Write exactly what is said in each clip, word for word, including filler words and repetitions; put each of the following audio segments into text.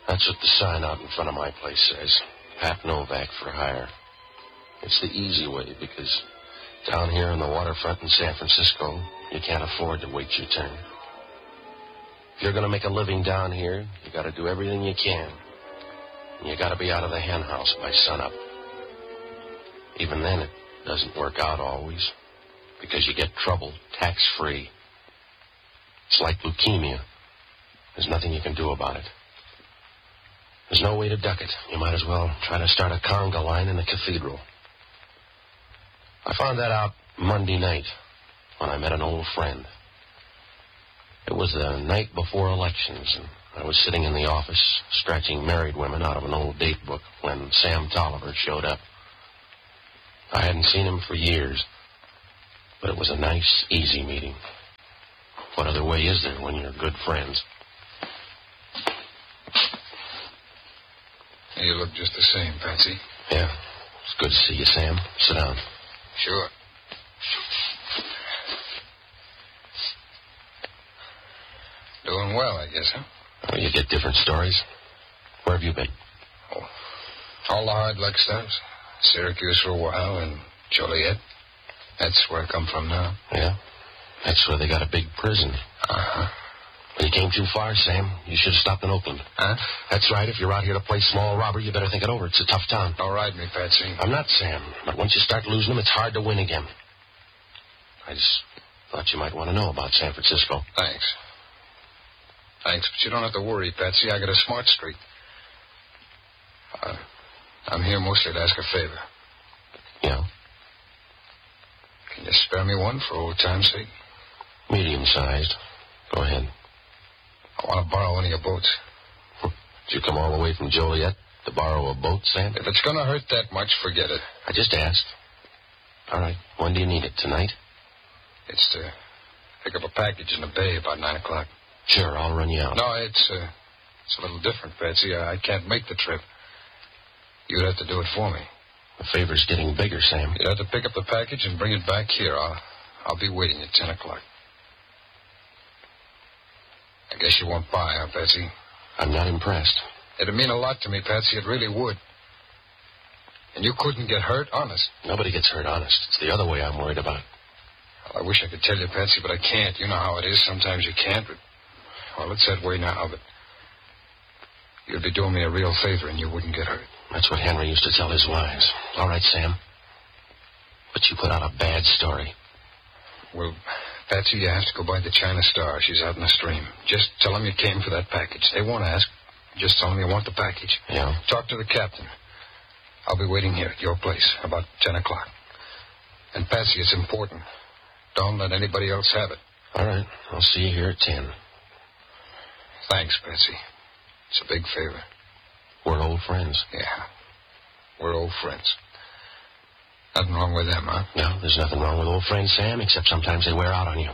That's what the sign out in front of my place says. Pat Novak for hire. It's the easy way because down here on the waterfront in San Francisco, you can't afford to wait your turn. If you're going to make a living down here, you got to do everything you can. And you got to be out of the hen house by sunup. Even then, it doesn't work out always because you get trouble tax-free. It's like leukemia. There's nothing you can do about it. There's no way to duck it. You might as well try to start a conga line in the cathedral. I found that out Monday night when I met an old friend. It was the night before elections, and I was sitting in the office scratching married women out of an old date book when Sam Tolliver showed up. I hadn't seen him for years, but it was a nice, easy meeting. What other way is there when you're good friends? You look just the same, Patsy. Yeah, it's good to see you, Sam. Sit down. Sure. Doing well, I guess, huh? Oh, you get different stories. Where have you been? Oh, all the hard luck stops. Syracuse for a while and Joliet. That's where I come from now. Yeah? That's where they got a big prison. Uh-huh. Well, you came too far, Sam. You should have stopped in Oakland. Huh? That's right. If you're out here to play small robber, you better think it over. It's a tough town. Don't ride me, Patsy. I'm not, Sam. But once you start losing them, it's hard to win again. I just thought you might want to know about San Francisco. Thanks. Thanks, but you don't have to worry, Patsy. I got a smart streak. Uh, I'm here mostly to ask a favor. Yeah? Can you spare me one for old time's sake? Medium-sized. Go ahead. I want to borrow one of your boats. Did you come all the way from Joliet to borrow a boat, Sam? If it's going to hurt that much, forget it. I just asked. All right. When do you need it? Tonight? It's to pick up a package in the bay about nine o'clock. Sure, I'll run you out. No, it's, uh, it's a little different, Patsy. I, I can't make the trip. You'd have to do it for me. The favor's getting bigger, Sam. You'd have to pick up the package and bring it back here. I'll, I'll be waiting at ten o'clock. I guess you won't buy, huh, Patsy? I'm not impressed. It'd mean a lot to me, Patsy. It really would. And you couldn't get hurt, honest. Nobody gets hurt, honest. It's the other way I'm worried about. Well, I wish I could tell you, Patsy, but I can't. You know how it is. Sometimes you can't, but... Well, it's that way now, but... You'd be doing me a real favor and you wouldn't get hurt. That's what Henry used to tell his wives. All right, Sam. But you put out a bad story. Well, Patsy, you have to go by the China Star. She's out in the stream. Just tell them you came for that package. They won't ask. Just tell them you want the package. Yeah? Talk to the captain. I'll be waiting here at your place about ten o'clock. And, Patsy, it's important. Don't let anybody else have it. All right. I'll see you here at ten. Thanks, Patsy. It's a big favor. We're old friends. Yeah. We're old friends. Nothing wrong with them, huh? No, there's nothing wrong with old friends, Sam, except sometimes they wear out on you.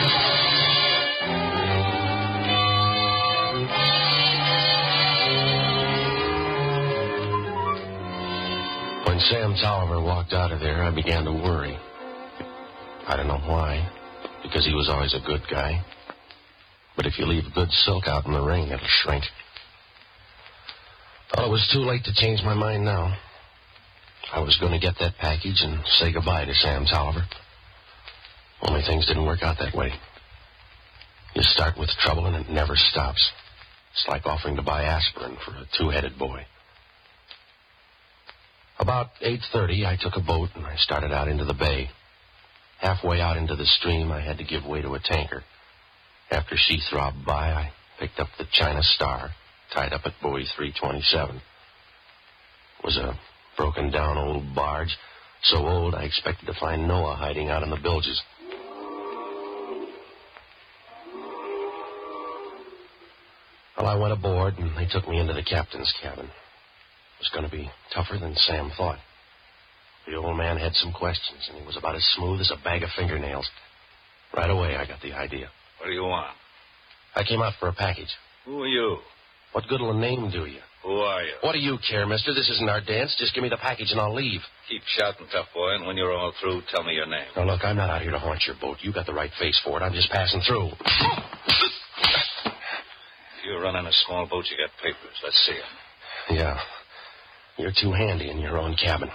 When Sam Tolliver walked out of there, I began to worry. I don't know why, because he was always a good guy. But if you leave good silk out in the rain, it'll shrink. Well, it was too late to change my mind now. I was going to get that package and say goodbye to Sam Tolliver. Only things didn't work out that way. You start with trouble and it never stops. It's like offering to buy aspirin for a two-headed boy. About eight thirty, I took a boat and I started out into the bay. Halfway out into the stream, I had to give way to a tanker. After she throbbed by, I picked up the China Star, tied up at buoy three twenty-seven. It was a broken-down old barge, so old I expected to find Noah hiding out in the bilges. Well, I went aboard, and they took me into the captain's cabin. It was going to be tougher than Sam thought. The old man had some questions, and he was about as smooth as a bag of fingernails. Right away, I got the idea. What do you want? I came out for a package. Who are you? What good will a name do you? Who are you? What do you care, mister? This isn't our dance. Just give me the package and I'll leave. Keep shouting, tough boy, and when you're all through, tell me your name. Now, look, I'm not out here to haunt your boat. You got the right face for it. I'm just passing through. If you're you run in a small boat, you got papers. Let's see them. Yeah. You're too handy in your own cabin.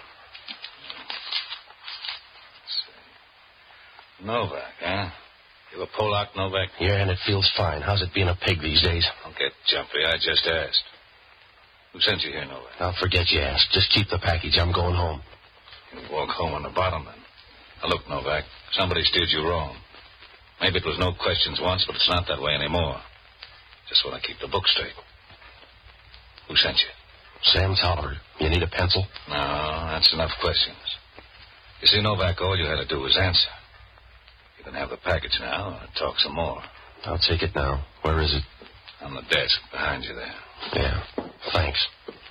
Let's see. Novak, huh? You a Polak, Novak? Yeah, and it feels fine. How's it being a pig these days? Don't get jumpy. I just asked. Who sent you here, Novak? I'll forget you asked. Just keep the package. I'm going home. You walk home on the bottom, then. Now, look, Novak, somebody steered you wrong. Maybe it was no questions once, but it's not that way anymore. Just want to keep the book straight. Who sent you? Sam Tolliver. You need a pencil? No, that's enough questions. You see, Novak, all you had to do was answer. You can have the package now and talk some more. I'll take it now. Where is it? On the desk behind you there. Yeah, thanks.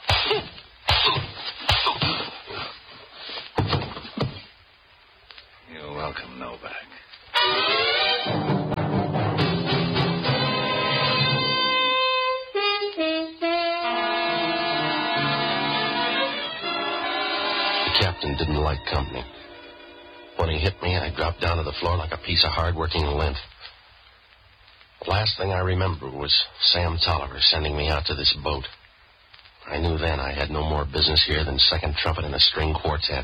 You're welcome, Novak. The captain didn't like company. When he hit me, I dropped down to the floor like a piece of hard-working lint. The last thing I remember was Sam Tolliver sending me out to this boat. I knew then I had no more business here than second trumpet in a string quartet.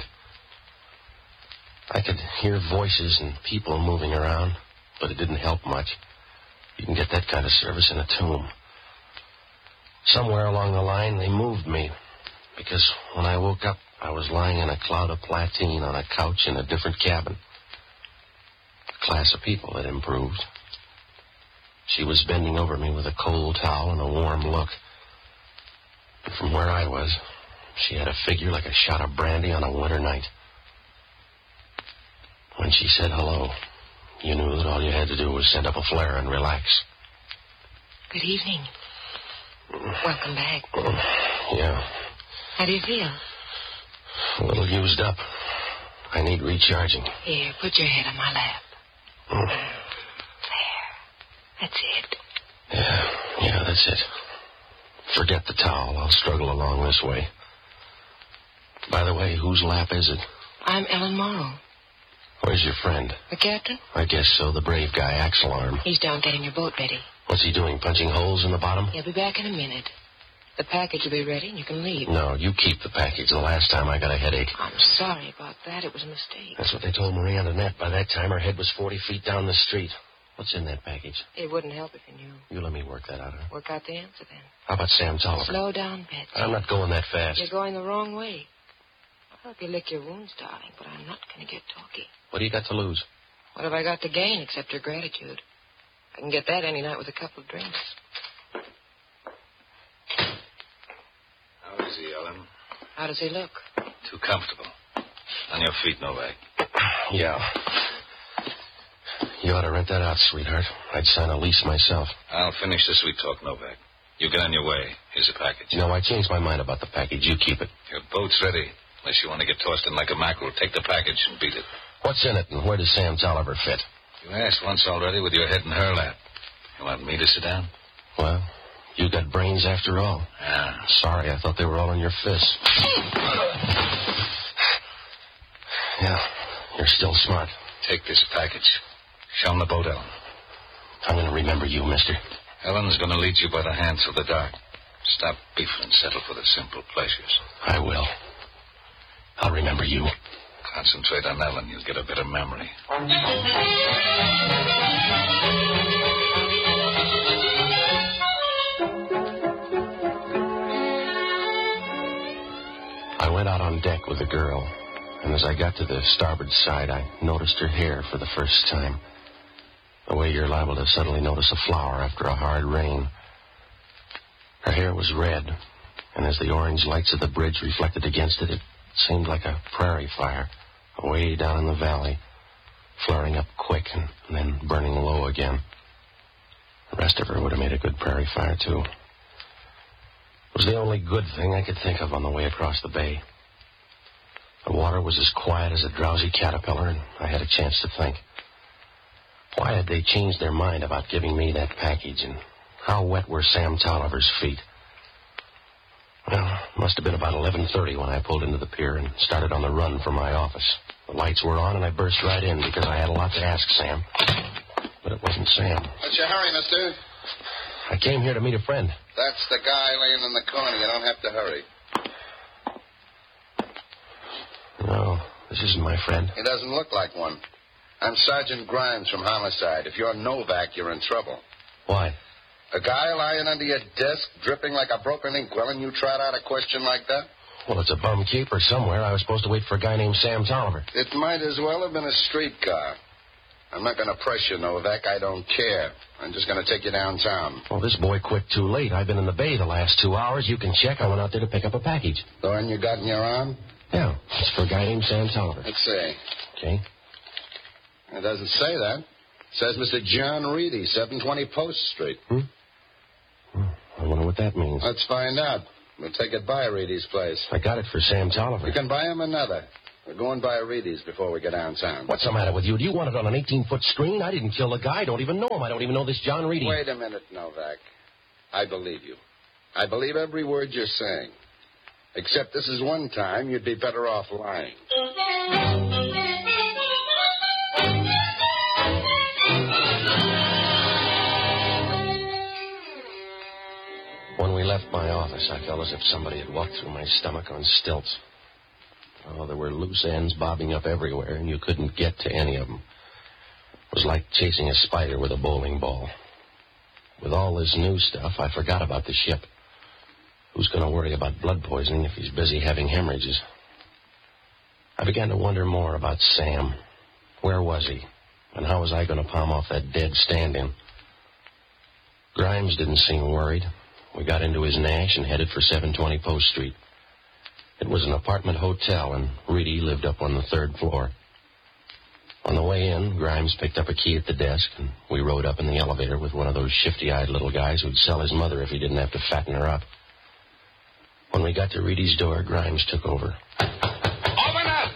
I could hear voices and people moving around, but it didn't help much. You can get that kind of service in a tomb. Somewhere along the line, they moved me, because when I woke up, I was lying in a cloud of platine on a couch in a different cabin. The class of people had improved. She was bending over me with a cold towel and a warm look. And from where I was, she had a figure like a shot of brandy on a winter night. When she said hello, you knew that all you had to do was send up a flare and relax. Good evening. Welcome back. Yeah. How do you feel? A little used up. I need recharging. Here, put your head on my lap. Mm. There. That's it. Yeah, yeah, that's it. Forget the towel. I'll struggle along this way. By the way, whose lap is it? I'm Ellen Morrow. Where's your friend? The captain? I guess so, the brave guy, Axel Arm. He's down getting your boat ready. What's he doing, punching holes in the bottom? He'll be back in a minute. The package will be ready and you can leave. No, you keep the package. The last time I got a headache. I'm sorry about that. It was a mistake. That's what they told Marie Antoinette. By that time, her head was forty feet down the street. What's in that package? It wouldn't help if you knew. You let me work that out, huh? Work out the answer then. How about Sam Tolliver? Slow down, Betsy. I'm not going that fast. You're going the wrong way. I'll help you lick your wounds, darling, but I'm not going to get talky. What do you got to lose? What have I got to gain except your gratitude? I can get that any night with a couple of drinks. How is he, Ellen? How does he look? Too comfortable. On your feet, Novak. Yeah. You ought to rent that out, sweetheart. I'd sign a lease myself. I'll finish the sweet talk, Novak. You get on your way. Here's the package. No, I changed my mind about the package. You keep it. Your boat's ready. Unless you want to get tossed in like a mackerel, take the package and beat it. What's in it, and where does Sam Tolliver fit? You asked once already with your head in her lap. You want me to sit down? Well, you got brains after all. Yeah. Sorry, I thought they were all in your fists. Yeah, you're still smart. Take this package. Show him the boat, Ellen. I'm going to remember you, mister. Ellen's going to lead you by the hand through the dark. Stop beefing and settle for the simple pleasures. I will. I'll remember you. Concentrate on Ellen. You'll get a better memory. I went out on deck with the girl, and as I got to the starboard side, I noticed her hair for the first time. The way you're liable to suddenly notice a flower after a hard rain. Her hair was red, and as the orange lights of the bridge reflected against it, it seemed like a prairie fire, way down in the valley, flaring up quick and then burning low again. The rest of her would have made a good prairie fire, too. It was the only good thing I could think of on the way across the bay. The water was as quiet as a drowsy caterpillar, and I had a chance to think. Why had they changed their mind about giving me that package, and how wet were Sam Tolliver's feet? Well, it must have been about eleven thirty when I pulled into the pier and started on the run for my office. The lights were on, and I burst right in because I had a lot to ask Sam. But it wasn't Sam. What's your hurry, mister? I came here to meet a friend. That's the guy laying in the corner. You don't have to hurry. No, this isn't my friend. He doesn't look like one. I'm Sergeant Grimes from Homicide. If you're Novak, you're in trouble. Why? A guy lying under your desk, dripping like a broken inkwell, and you trot out a question like that? Well, it's a bum keeper somewhere. I was supposed to wait for a guy named Sam Tolliver. It might as well have been a streetcar. I'm not going to press you, Novak. I don't care. I'm just going to take you downtown. Well, this boy quit too late. I've been in the bay the last two hours. You can check. I went out there to pick up a package. The one you got in your arm? Yeah, it's for a guy named Sam Tolliver. Let's see. Okay. It doesn't say that. It says Mister John Reedy, seven twenty Post Street. Hmm? Hmm. I wonder what that means. Let's find out. We'll take it by Reedy's place. I got it for Sam Tolliver. You can buy him another. We're going by Reedy's before we get downtown. What's the matter with you? Do you want it on an eighteen-foot screen? I didn't kill the guy. I don't even know him. I don't even know this John Reedy. Wait a minute, Novak. I believe you. I believe every word you're saying. Except this is one time you'd be better off lying. When we left my office, I felt as if somebody had walked through my stomach on stilts. Oh, there were loose ends bobbing up everywhere, and you couldn't get to any of them. It was like chasing a spider with a bowling ball. With all this new stuff, I forgot about the ship. Who's going to worry about blood poisoning if he's busy having hemorrhages? I began to wonder more about Sam. Where was he? And how was I going to palm off that dead stand-in? Grimes didn't seem worried. We got into his Nash and headed for seven twenty Post Street. It was an apartment hotel, and Reedy lived up on the third floor. On the way in, Grimes picked up a key at the desk, and we rode up in the elevator with one of those shifty-eyed little guys who'd sell his mother if he didn't have to fatten her up. When we got to Reedy's door, Grimes took over. Open up!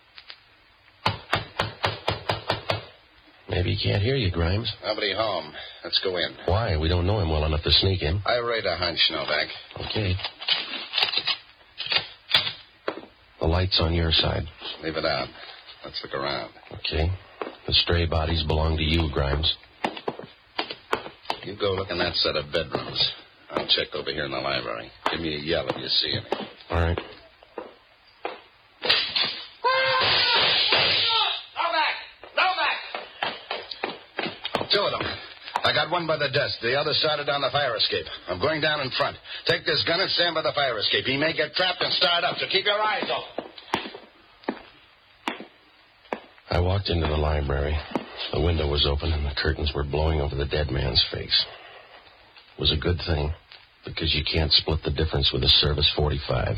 Maybe he can't hear you, Grimes. Nobody home. Let's go in. Why? We don't know him well enough to sneak in. I rate a hunch, Novak. Okay. The light's on your side. Leave it out. Let's look around. Okay. The stray bodies belong to you, Grimes. You go look in that set of bedrooms. I'll check over here in the library. Give me a yell if you see any. All right. Two of them. I got one by the desk. The other started down the fire escape. I'm going down in front. Take this gun and stand by the fire escape. He may get trapped and start up, so keep your eyes open. I walked into the library. The window was open and the curtains were blowing over the dead man's face. It was a good thing, because you can't split the difference with a service forty-five.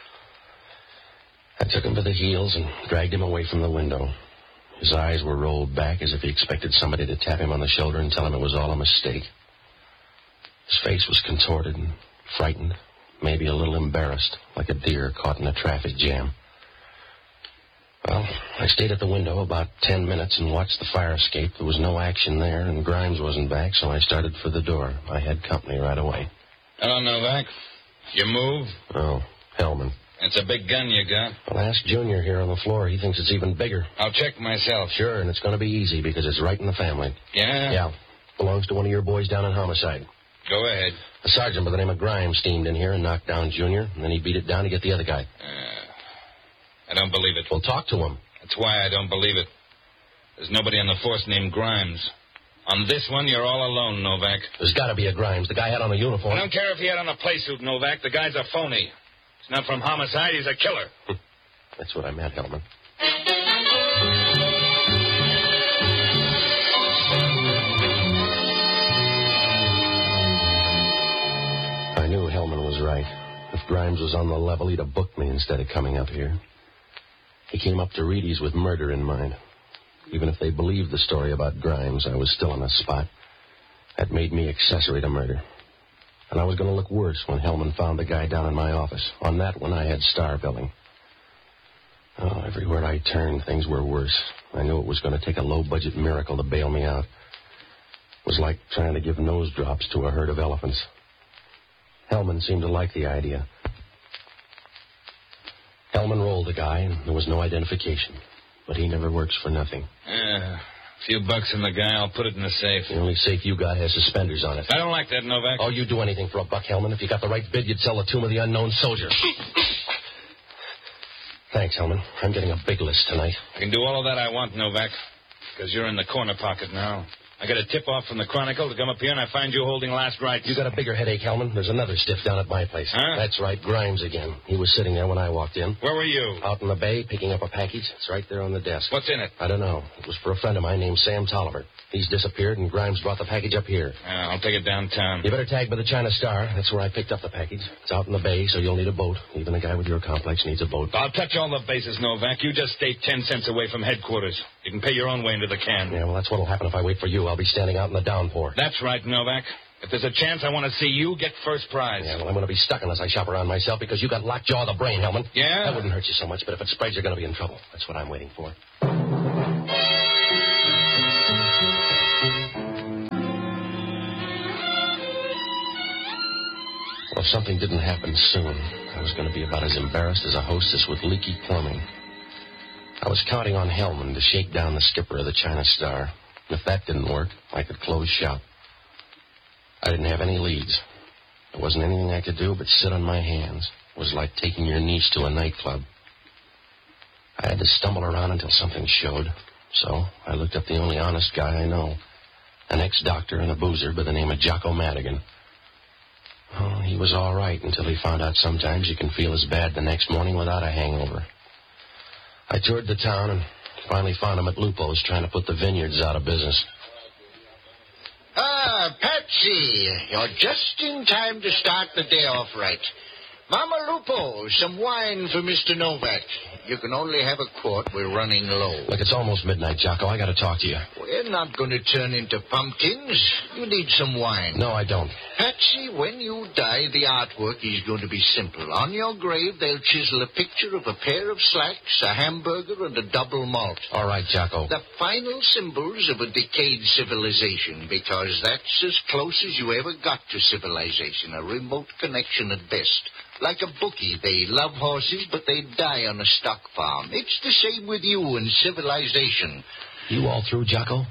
I took him by the heels and dragged him away from the window. His eyes were rolled back as if he expected somebody to tap him on the shoulder and tell him it was all a mistake. His face was contorted and frightened, maybe a little embarrassed, like a deer caught in a traffic jam. Well, I stayed at the window about ten minutes and watched the fire escape. There was no action there, and Grimes wasn't back, so I started for the door. I had company right away. Hello, Novak. You move? Oh, Hellman. It's a big gun you got. Well, ask Junior here on the floor. He thinks it's even bigger. I'll check myself. Sure, and it's going to be easy because it's right in the family. Yeah? Yeah. Belongs to one of your boys down in Homicide. Go ahead. A sergeant by the name of Grimes steamed in here and knocked down Junior, and then he beat it down to get the other guy. Uh, I don't believe it. Well, talk to him. That's why I don't believe it. There's nobody on the force named Grimes. On this one, you're all alone, Novak. There's got to be a Grimes. The guy had on a uniform. I don't care if he had on a playsuit, Novak. The guy's a phony. He's not from Homicide. He's a killer. That's what I meant, Hellman. I knew Hellman was right. If Grimes was on the level, he'd have booked me instead of coming up here. He came up to Reedy's with murder in mind. Even if they believed the story about Grimes, I was still on a spot. That made me accessory to murder. And I was going to look worse when Hellman found the guy down in my office. On that one, I had star billing. Oh, everywhere I turned, things were worse. I knew it was going to take a low-budget miracle to bail me out. It was like trying to give nose drops to a herd of elephants. Hellman seemed to like the idea. Hellman rolled the guy, and there was no identification. But he never works for nothing. Uh, A few bucks in the guy. I'll put it in the safe. The only safe you got has suspenders on it. I don't like that, Novak. Oh, you'd do anything for a buck, Hellman. If you got the right bid, you'd sell the tomb of the unknown soldier. Thanks, Hellman. I'm getting a big list tonight. I can do all of that I want, Novak, because you're in the corner pocket now. I get a tip-off from the Chronicle to come up here, and I find you holding last rights. You got a bigger headache, Hellman. There's another stiff down at my place. Huh? That's right, Grimes again. He was sitting there when I walked in. Where were you? Out in the bay, picking up a package. It's right there on the desk. What's in it? I don't know. It was for a friend of mine named Sam Tolliver. He's disappeared, and Grimes brought the package up here. Uh, I'll take it downtown. You better tag by the China Star. That's where I picked up the package. It's out in the bay, so you'll need a boat. Even a guy with your complex needs a boat. I'll touch all the bases, Novak. You just stay ten cents away from headquarters. You can pay your own way into the can. Yeah, well, that's what'll happen if I wait for you. I'll be standing out in the downpour. That's right, Novak. If there's a chance I want to see you get first prize. Yeah, well, I'm going to be stuck unless I shop around myself because you got lockjaw of the brain, Hellman. Yeah? That wouldn't hurt you so much, but if it spreads, you're going to be in trouble. That's what I'm waiting for. Well, if something didn't happen soon, I was going to be about as embarrassed as a hostess with leaky plumbing. I was counting on Hellman to shake down the skipper of the China Star. If that didn't work, I could close shop. I didn't have any leads. There wasn't anything I could do but sit on my hands. It was like taking your niece to a nightclub. I had to stumble around until something showed. So I looked up the only honest guy I know, an ex-doctor and a boozer by the name of Jocko Madigan. Oh, he was all right until he found out sometimes you can feel as bad the next morning without a hangover. I toured the town and finally found him at Lupo's trying to put the vineyards out of business. Ah, Patsy, you're just in time to start the day off right. Mama Lupo, some wine for Mister Novak. You can only have a quart. We're running low. Look, it's almost midnight, Jocko. I got to talk to you. We're not going to turn into pumpkins. You need some wine. No, I don't. Patsy, when you die, the artwork is going to be simple. On your grave, they'll chisel a picture of a pair of slacks, a hamburger, and a double malt. All right, Jocko. The final symbols of a decayed civilization, because that's as close as you ever got to civilization, a remote connection at best. Like a bookie, they love horses, but they die on a stock farm. It's the same with you and civilization. You all through, Jocko?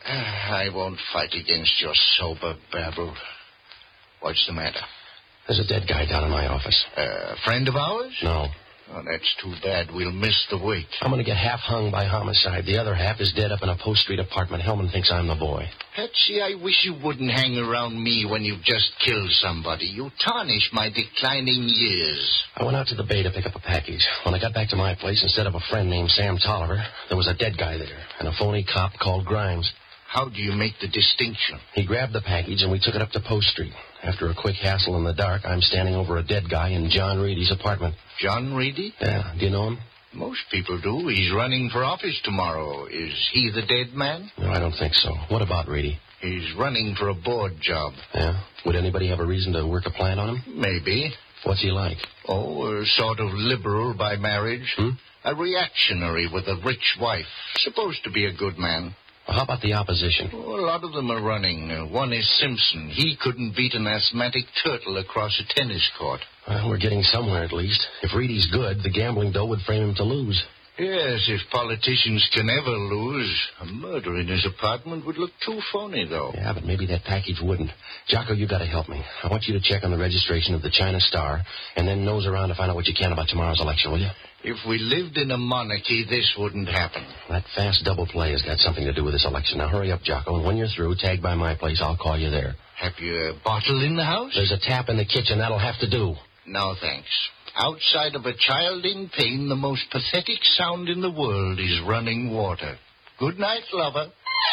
I won't fight against your sober babble. What's the matter? There's a dead guy down in my office. A uh, friend of ours? No. Oh, that's too bad. We'll miss the wait. I'm going to get half hung by homicide. The other half is dead up in a Post Street apartment. Hellman thinks I'm the boy. Patsy, I wish you wouldn't hang around me when you've just killed somebody. You tarnish my declining years. I went out to the bay to pick up a package. When I got back to my place, instead of a friend named Sam Tolliver, there was a dead guy there and a phony cop called Grimes. How do you make the distinction? He grabbed the package and we took it up to Post Street. After a quick hassle in the dark, I'm standing over a dead guy in John Reedy's apartment. John Reedy? Yeah. Do you know him? Most people do. He's running for office tomorrow. Is he the dead man? No, I don't think so. What about Reedy? He's running for a board job. Yeah? Would anybody have a reason to work a plan on him? Maybe. What's he like? Oh, a sort of liberal by marriage. Hmm? A reactionary with a rich wife. Supposed to be a good man. Well, how about the opposition? Oh, a lot of them are running. Uh, one is Simpson. He couldn't beat an asthmatic turtle across a tennis court. Well, we're getting somewhere at least. If Reedy's good, the gambling dough would frame him to lose. Yes, if politicians can ever lose. A murder in his apartment would look too phony, though. Yeah, but maybe that package wouldn't. Jocko, you got to help me. I want you to check on the registration of the China Star and then nose around to find out what you can about tomorrow's election, will you? If we lived in a monarchy, this wouldn't happen. That fast double play has got something to do with this election. Now, hurry up, Jocko, and when you're through, tag by my place. I'll call you there. Have you a bottle in the house? There's a tap in the kitchen. That'll have to do. No, thanks. Outside of a child in pain, the most pathetic sound in the world is running water. Good night, lover.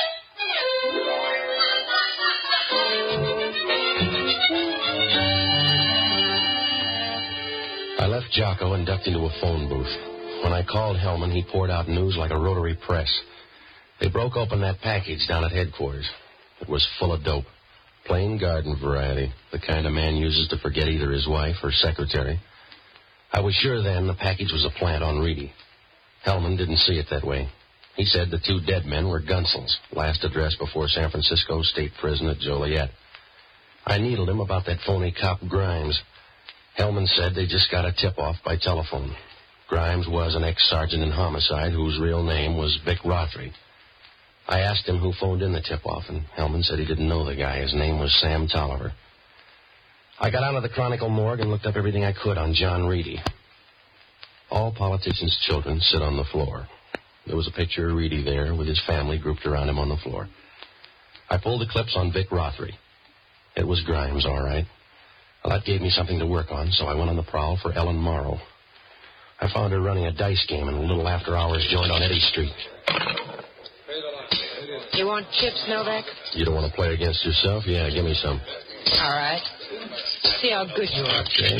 I left Jocko and ducked into a phone booth. When I called Hellman, he poured out news like a rotary press. They broke open that package down at headquarters. It was full of dope. Plain garden variety, the kind a man uses to forget either his wife or secretary. I was sure then the package was a plant on Reedy. Hellman didn't see it that way. He said the two dead men were Gunsels, last addressed before San Francisco State Prison at Joliet. I needled him about that phony cop Grimes. Hellman said they just got a tip-off by telephone. Grimes was an ex-sergeant in homicide whose real name was Vic Rothery. I asked him who phoned in the tip-off, and Hellman said he didn't know the guy. His name was Sam Tolliver. I got out of the Chronicle morgue and looked up everything I could on John Reedy. All politicians' children sit on the floor. There was a picture of Reedy there with his family grouped around him on the floor. I pulled the clips on Vic Rothery. It was Grimes, all right. Well, that gave me something to work on, so I went on the prowl for Ellen Morrow. I found her running a dice game in a little after-hours joint on Eddy Street. You want chips, Novak? You don't want to play against yourself? Yeah, give me some. All right. See how good you are. Okay.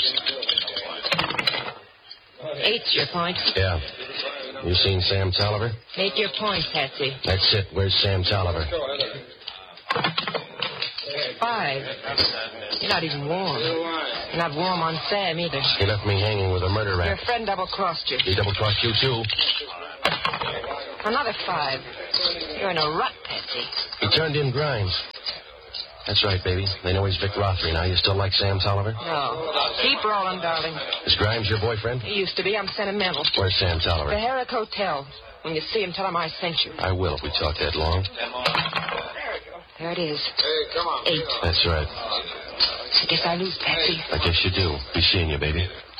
Eight's your point. Yeah. You seen Sam Tolliver? Make your point, Patsy. That's it. Where's Sam Tolliver? Five. You're not even warm. You're not warm on Sam, either. He left me hanging with a murder rap. Your friend double-crossed you. He double-crossed you, too. Another five. You're in a rut, Patsy. He turned in Grimes. That's right, baby. They know he's Vic Rothery now. You still like Sam Tolliver? No. Keep rolling, darling. Is Grimes your boyfriend? He used to be. I'm sentimental. Where's Sam Tolliver? The Herrick Hotel. When you see him, tell him I sent you. I will if we talk that long. There it is. Hey, come on. Eight. That's right. I guess I lose, Patsy. I guess you do. Be seeing you, baby.